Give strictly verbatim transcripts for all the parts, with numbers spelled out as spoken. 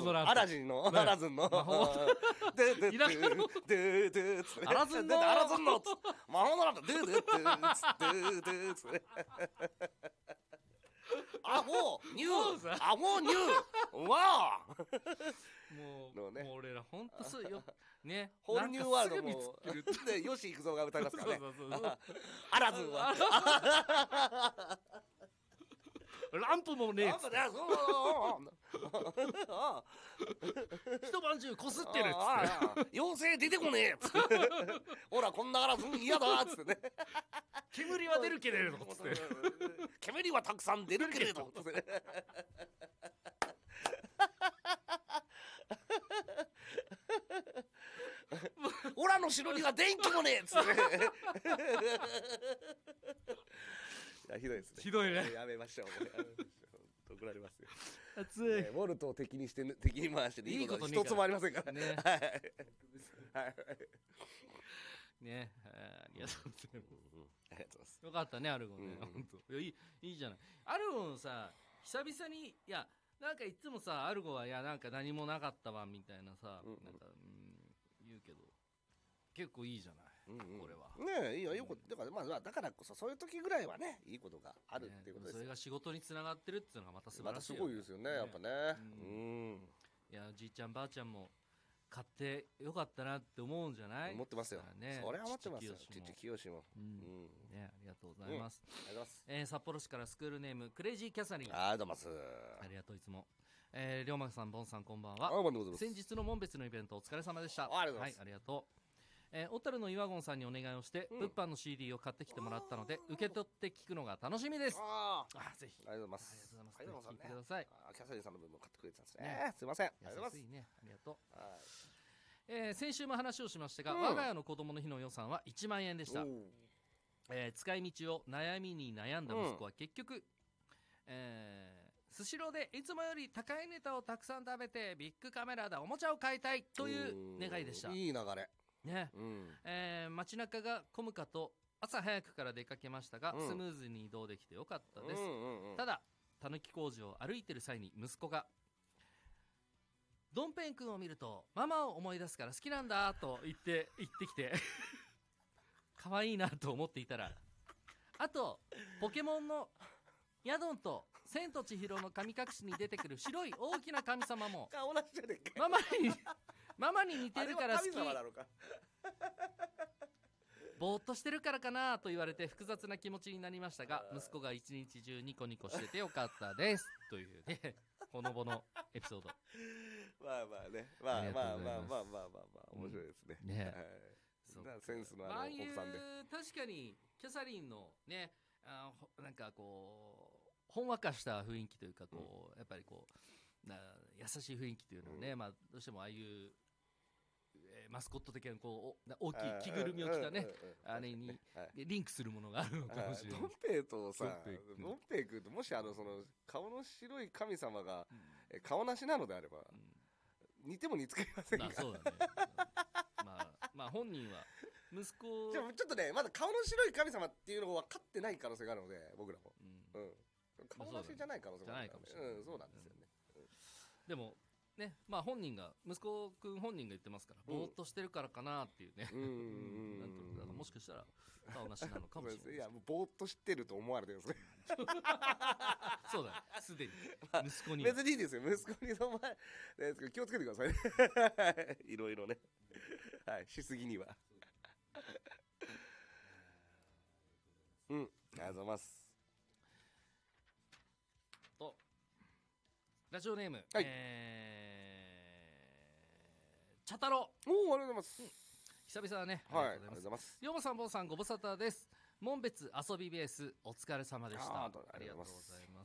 のランプアラジンの、アラズンの、 魔法で、で、 田舎ので、で、つって。 アラズンのでアラズンの、つって魔法のランプ、で、で、で、つって、で、つって。アホ、ニュー、アホ、ニュー、わーもう、 のねもう俺らほんとそうよね、 ホールニューワールドなんかすぐ見つけるも、で、吉幾三が歌いますからね。 そうそうそうそうアラズンは。 ランプもねえっつってあそう一晩中こすってるっつってああ妖精出てこねえっつってほらこんなアラズン嫌だっつってね煙は出るけれどっつって煙はたくさん出るけれどっつってオラの城には電気もねえっつってねいやひどいですねひどいねやめましょうやめましょう怒られますよ熱い、 ね、ウォルトを敵にして敵に回していいこと一つもありませんからねはいねありがとうございます、 ありがとうございますよかったねアルゴンね、 うん、 本当いやいいいいじゃないアルゴンさ久々にいやなんかいつもさアルゴはいやなんか何もなかったわみたいなさ、うんうん、なんか、うん、言うけど結構いいじゃない、うんうん、これはねえいいよいいことだからまあだからこそそういう時ぐらいはねいいことがあるっていうことです、 ね、それが仕事につながってるっていうのがまた素晴らしいよ、 またすごいですよねやっぱね、うん、 いやじいちゃんばあちゃんも買ってよかったなって思うんじゃない思ってますよ、ね、それは思ってますよ父清も、 うんうん、ねありがとうございます、 うん、ありがとうございます、 えー、札幌市からスクールネームクレイジーキャサリンありがとうございますありがとういつもえー、龍馬さんボンさんこんばんは先日の紋別のイベントお疲れ様でしたありがとうございます、 はい、ありがとうえー、小樽の岩合さんにお願いをして、うん、物販の シーディー を買ってきてもらったので受け取って聞くのが楽しみです。ああぜひありがとうございますありがとうございます、聞いてください。 あキャサリンさんの分も買ってくれてたんですね、ねすいません優しいねありがとう、はいえー、先週も話をしましたが、うん、我が家の子供の日の予算はいちまんえんでした、えー、使い道を悩みに悩んだ息子は結局、うんえースシローでいつもより高いネタをたくさん食べてビッグカメラでおもちゃを買いたいという願いでした。 いい流れねうんえー、街中が混むかと朝早くから出かけましたが、うん、スムーズに移動できてよかったです、うんうんうん、ただたぬき工事を歩いてる際に息子がドンペン君を見るとママを思い出すから好きなんだと言って言ってきて可愛いなと思っていたらあとポケモンのヤドンと千と千尋の神隠しに出てくる白い大きな神様もママにママに似てるから好きぼーっとしてるからかなと言われて複雑な気持ちになりましたが息子が一日中ニコニコしててよかったですというねほのぼのエピソードまあまあねまあまあまあまあまあまあまあ面白いですね、うん、ね、はい、そうセンスのある奥さんで確かにキャサリンのねあなんかこうほんわかした雰囲気というかこう、うん、やっぱりこうな優しい雰囲気というのはね、うんまあ、どうしてもああいう、えー、マスコット的なこう大きい着ぐるみを着たねあれにリンクするものがあるのかもしれない。 ドンペイとさドンペイ君ともしあのその顔の白い神様が、うん、顔なしなのであれば、うん、似ても似つかりませんか。 まあそうだねまあ、まあ本人は息子じゃあちょっとねまだ顔の白い神様っていうのを分かってない可能性があるので僕らも、うんうん、顔なしじゃない可能性もあるからね、うん、そうなんですよね、うん、 でもねまあ本人が息子くん本人が言ってますから、うん、ぼーっとしてるからかなっていうねなんとなくもしかしたら顔なしなのかもしれないいやもうぼーっとしてると思われてるんですねそうだすでに息子に別にいいですよ息子にの前です気をつけてくださいねいろいろねはいしすぎにはうんありがとうございますとラジオネーム、はい、えー、茶太郎おおありがとうございます、うん、 久々だねはいありがとうございます龍馬さん坊さんご無沙汰です門別遊びベースお疲れ様でした。ありがとうございます。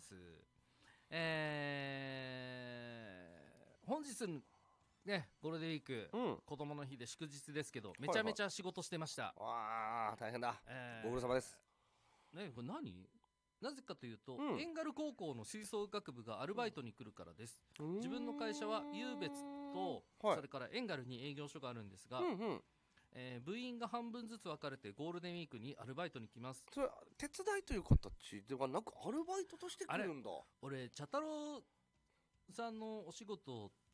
えー、本日ねゴールデンウィーク、うん、子供の日で祝日ですけどめちゃめちゃ仕事してました。 はいはい、わあ大変だ、えー、ご苦労様です。 ねこれ何なぜかというと、うん、エンガル高校の吹奏楽部がアルバイトに来るからです、うん、自分の会社は湧別と、はい、それからエンガルに営業所があるんですが、うんうんえー、部員が半分ずつ分かれてゴールデンウィークにアルバイトに来ます。 それ手伝いという形ではなくアルバイトとして来るんだ。 俺茶太郎さんのお仕事っ